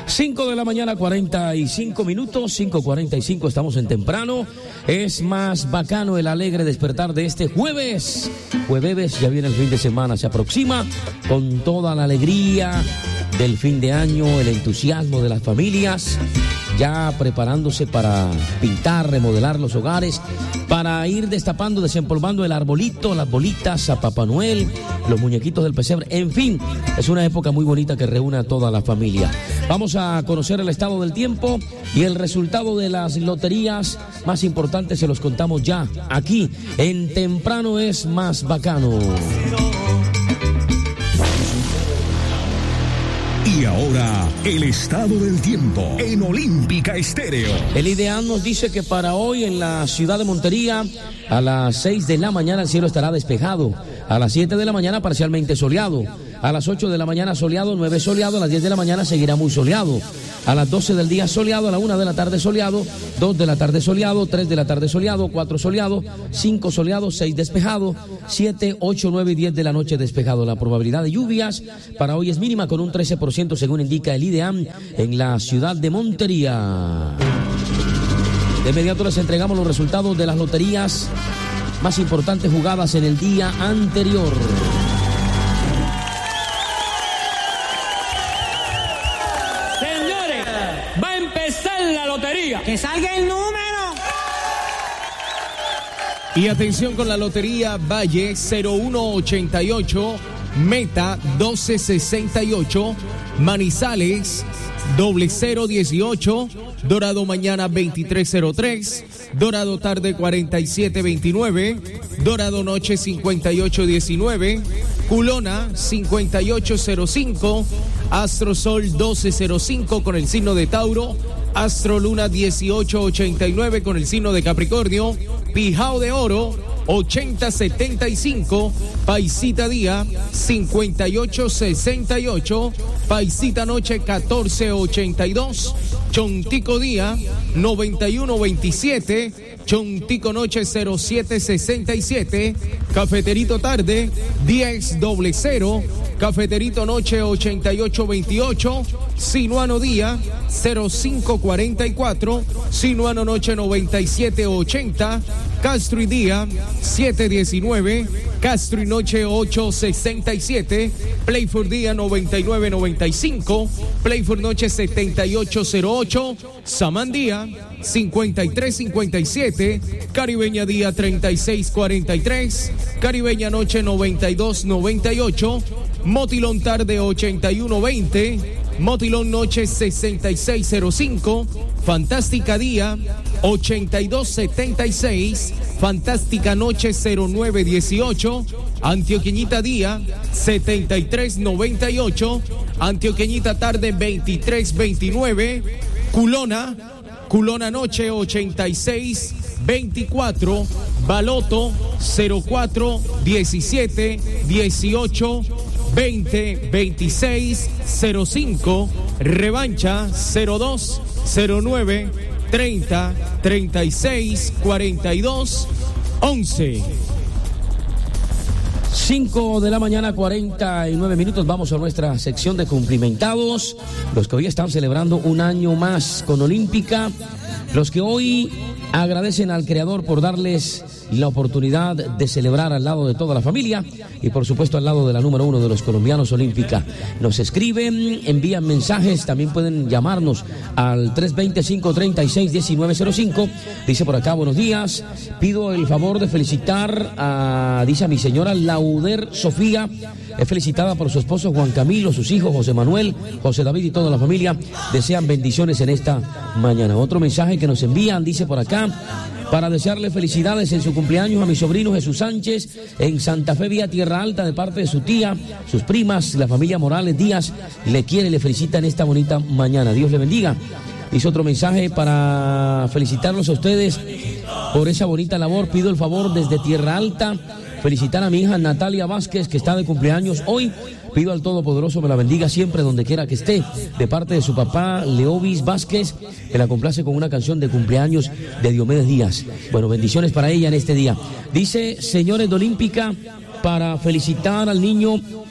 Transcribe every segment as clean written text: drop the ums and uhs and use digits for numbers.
5 de la mañana, 45 minutos, 5:45, estamos en temprano. Es más bacano el alegre despertar de este jueves. Jueves, ya viene el fin de semana, se aproxima con toda la alegría del fin de año, el entusiasmo de las familias, ya preparándose para pintar, remodelar los hogares, para ir destapando, desempolvando el arbolito, las bolitas, a Papá Noel, los muñequitos del pesebre, en fin, es una época muy bonita que reúne a toda la familia. Vamos a conocer el estado del tiempo y el resultado de las loterías más importantes se los contamos ya, aquí, en Temprano es más bacano. Y ahora, el estado del tiempo en Olímpica Estéreo. El IDEAM nos dice que para hoy en la ciudad de Montería, a las 6 de la mañana el cielo estará despejado. A las 7 de la mañana parcialmente soleado. A las 8 de la mañana soleado, 9 soleado. A las 10 de la mañana seguirá muy soleado. A las 12 del día soleado, a la 1 de la tarde soleado, 2 de la tarde soleado, 3 de la tarde soleado, 4 soleado, 5 soleado, 6 despejado, 7, 8, 9 y 10 de la noche despejado. La probabilidad de lluvias para hoy es mínima con un 13% según indica el IDEAM en la ciudad de Montería. De inmediato les entregamos los resultados de las loterías más importantes jugadas en el día anterior. Señores, va a empezar la lotería. ¡Que salga el número! Y atención con la lotería Valle 0188, Meta 1268, Manizales 0018, Dorado mañana 2303, Dorado tarde 4729, Dorado noche 5819, Culona 5805, Astro Sol 1205 con el signo de Tauro, Astro Luna 1889 con el signo de Capricornio, Pijao de Oro 8075, Paisita Día 5868, Paisita Noche 1482, Chontico Día 9127, Chontico Noche 0767, Cafeterito Tarde 1000, Cafeterito Noche 8828, Sinuano Día 0544, Sinuano Noche 9780, Castro y Día 719, Castro y Noche 867, Playford Día 9995, Playford Noche 7808, Samandía 5357, Caribeña Día 3643, Caribeña Noche 9298, Motilón Tarde 8120, Motilón Noche 6605, Fantástica Día 8276, Fantástica Noche 0918, Antioqueñita Día 7398, Antioqueñita Tarde 2329, Culona Noche 8624, Baloto 04 17 18 20 26 05, Revancha 02 09 30 36 42 11. 5 de la mañana, 49 minutos. Vamos a nuestra sección de cumplimentados. Los que hoy están celebrando un año más con Olímpica. Los que hoy agradecen al Creador por darles la oportunidad de celebrar al lado de toda la familia y por supuesto al lado de la número 1 de los colombianos Olímpica. Nos escriben, envían mensajes, también pueden llamarnos al 320-536-1905. Dice por acá, buenos días, pido el favor de felicitar a, dice a mi señora Lauder Sofía, es felicitada por su esposo Juan Camilo, sus hijos José Manuel, José David y toda la familia, desean bendiciones en esta mañana. Otro mensaje que nos envían, dice por acá, para desearle felicidades en su cumpleaños a mi sobrino Jesús Sánchez en Santa Fe vía Tierra Alta de parte de su tía, sus primas, la familia Morales Díaz le quiere y le felicita en esta bonita mañana. Dios le bendiga. Hizo otro mensaje para felicitarlos a ustedes por esa bonita labor. Pido el favor desde Tierra Alta felicitar a mi hija Natalia Vázquez, que está de cumpleaños hoy. Pido al Todopoderoso me la bendiga siempre donde quiera que esté, de parte de su papá Leovis Vázquez, que la complace con una canción de cumpleaños de Diomedes Díaz. Bueno, bendiciones para ella en este día. Dice, señores de Olímpica, para felicitar al niño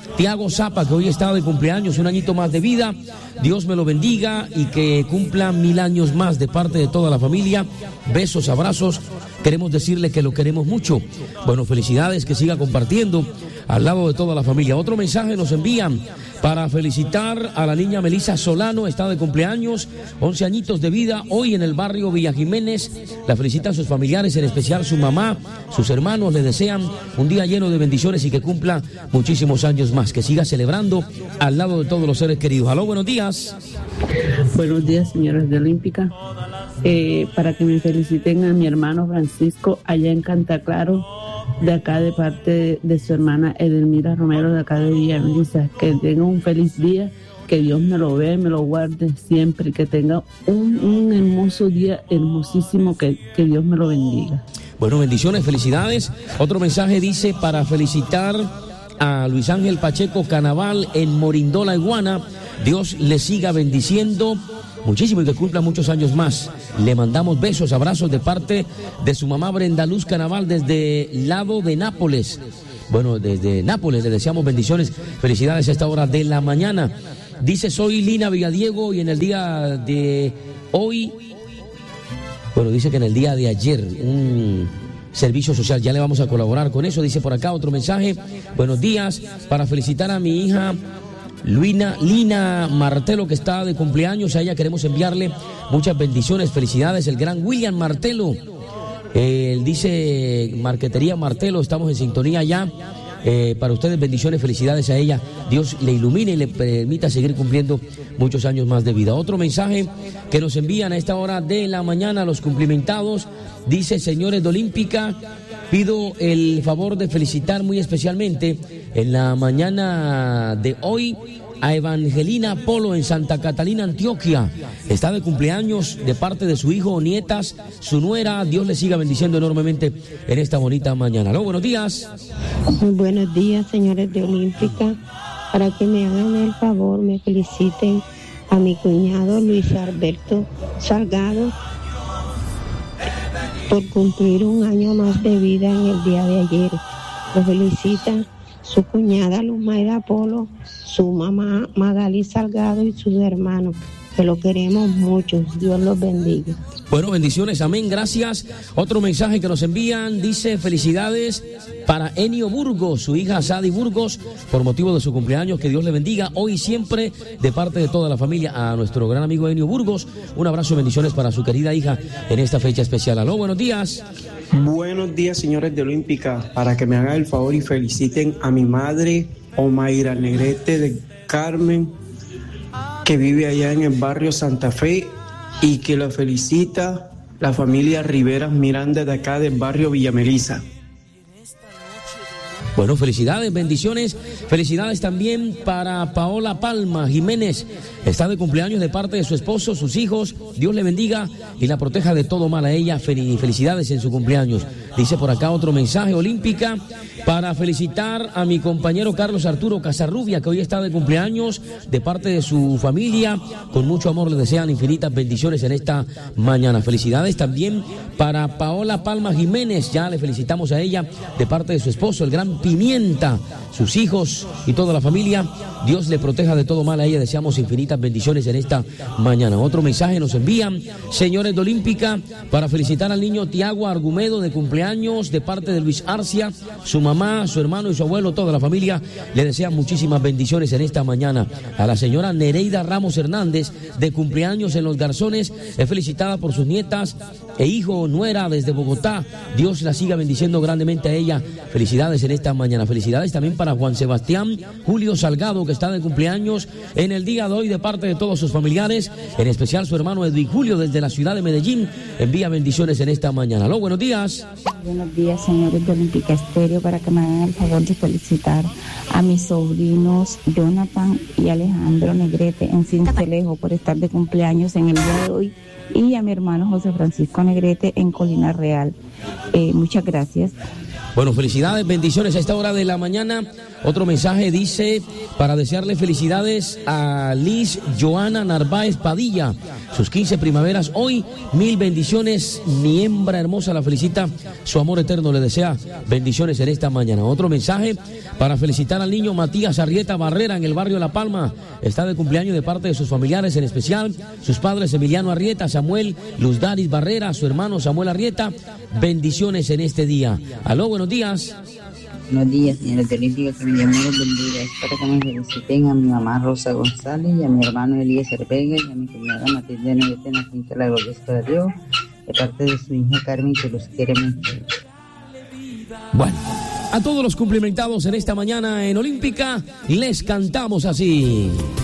Tiago Zapa, que hoy está de cumpleaños, un añito más de vida. Dios me lo bendiga y que cumpla 1000 años más de parte de toda la familia. Besos, abrazos. Queremos decirle que lo queremos mucho. Bueno, felicidades, que siga compartiendo al lado de toda la familia. Otro mensaje nos envían para felicitar a la niña Melissa Solano, está de cumpleaños, 11 añitos de vida, hoy en el barrio Villa Jiménez. La felicitan sus familiares, en especial su mamá, sus hermanos, le desean un día lleno de bendiciones y que cumpla muchísimos años más, que siga celebrando al lado de todos los seres queridos. Aló, buenos días. Buenos días, señores de Olímpica. Para que me feliciten a mi hermano Francisco allá en Cantaclaro, de acá de parte de su hermana Edelmira Romero, de acá de Villa Melissa. Que tenga un feliz día, que Dios me lo vea y me lo guarde siempre, que tenga un hermoso día, hermosísimo, que Dios me lo bendiga. Bueno, bendiciones, felicidades. Otro mensaje dice para felicitar a Luis Ángel Pacheco Canaval en Morindola, Iguana. Dios le siga bendiciendo muchísimo y que cumpla muchos años más. Le mandamos besos, abrazos de parte de su mamá Brenda Luz Canaval desde lado de Nápoles. Bueno, desde Nápoles le deseamos bendiciones, felicidades a esta hora de la mañana. Dice, soy Lina Villadiego y en el día de hoy, bueno, dice que en el día de ayer, un servicio social, ya le vamos a colaborar con eso. Dice por acá otro mensaje, buenos días, para felicitar a mi hija Lina Martelo, que está de cumpleaños. A ella queremos enviarle muchas bendiciones, felicidades. El gran William Martelo, él dice Marquetería Martelo, estamos en sintonía ya. Para ustedes bendiciones, felicidades a ella. Dios le ilumine y le permita seguir cumpliendo muchos años más de vida. Otro mensaje que nos envían a esta hora de la mañana los cumplimentados. Dice, señores de Olímpica, pido el favor de felicitar muy especialmente en la mañana de hoy a Evangelina Polo en Santa Catalina, Antioquia. Está de cumpleaños de parte de su hijo o nietas, su nuera. Dios le siga bendiciendo enormemente en esta bonita mañana. Aló, buenos días. Muy buenos días, señores de Olímpica. Para que me hagan el favor, me feliciten a mi cuñado Luis Alberto Salgado por cumplir un año más de vida en el día de ayer. Lo felicita su cuñada Luzmaida Polo, su mamá Magali Salgado y sus hermanos, que lo queremos mucho. Dios los bendiga. Bueno, bendiciones, amén, gracias. Otro mensaje que nos envían dice, felicidades para Enio Burgos, su hija Sadi Burgos, por motivo de su cumpleaños, que Dios le bendiga hoy y siempre, de parte de toda la familia, a nuestro gran amigo Enio Burgos. Un abrazo y bendiciones para su querida hija en esta fecha especial. Aló, buenos días. Buenos días, señores de Olímpica, para que me hagan el favor y feliciten a mi madre Omaira Negrete de Carmen, que vive allá en el barrio Santa Fe, y que la felicita la familia Riveras Miranda de acá del barrio Villa Melissa. Bueno, felicidades, bendiciones, felicidades también para Paola Palma Jiménez, está de cumpleaños de parte de su esposo, sus hijos. Dios le bendiga y la proteja de todo mal a ella. Felicidades en su cumpleaños. Dice por acá otro mensaje, Olímpica, para felicitar a mi compañero Carlos Arturo Casarrubia, que hoy está de cumpleaños, de parte de su familia. Con mucho amor le desean infinitas bendiciones en esta mañana. Felicidades también para Paola Palma Jiménez, ya le felicitamos a ella de parte de su esposo, el gran Pimienta, sus hijos y toda la familia. Dios le proteja de todo mal a ella. Deseamos infinitas bendiciones en esta mañana. Otro mensaje nos envían, señores de Olímpica, para felicitar al niño Tiago Argumedo de cumpleaños de parte de Luis Arcia, su mamá, su hermano y su abuelo, toda la familia le desean muchísimas bendiciones en esta mañana. A la señora Nereida Ramos Hernández, de cumpleaños en Los Garzones, es felicitada por sus nietas e hijo, nuera desde Bogotá. Dios la siga bendiciendo grandemente a ella. Felicidades en esta mañana. Felicidades también para Juan Sebastián Julio Salgado, que está de cumpleaños en el día de hoy de parte de todos sus familiares, en especial su hermano Edwin Julio desde la ciudad de Medellín. Envía bendiciones en esta mañana. Aló, buenos días. Buenos días, señores de Olímpica Estéreo, para que me hagan el favor de felicitar a mis sobrinos Jonathan y Alejandro Negrete en Cincelejo por estar de cumpleaños en el día de hoy, y a mi hermano José Francisco Negrete en Colina Real. Muchas gracias. Bueno, felicidades, bendiciones a esta hora de la mañana. Otro mensaje dice, para desearle felicidades a Liz Joana Narváez Padilla, sus 15 primaveras hoy, 1000 bendiciones, mi hembra hermosa la felicita, su amor eterno le desea bendiciones en esta mañana. Otro mensaje para felicitar al niño Matías Arrieta Barrera en el barrio La Palma, está de cumpleaños de parte de sus familiares, en especial sus padres Emiliano Arrieta, Samuel Luzdaris Barrera, su hermano Samuel Arrieta, bendiciones en este día. Aló, buenos días. Buenos días, señores de Olímpica, que me llamó los bendiga. Es para que me feliciten a mi mamá Rosa González y a mi hermano Eliezer Vega y a mi cuñada Matilde Negrete en la finca La Glorieta de Dios, de parte de su hija Carmen, que los quiere mucho. Bueno, a todos los cumplimentados en esta mañana en Olímpica, les cantamos así.